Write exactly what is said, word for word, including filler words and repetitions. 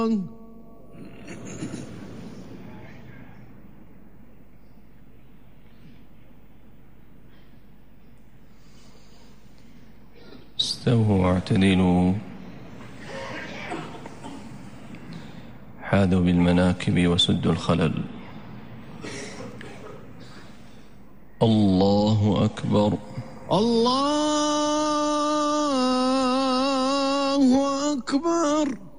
استووا واعتدلوا، حاذوا بالمناكب وسدوا الخلل. الله أكبر. الله أكبر.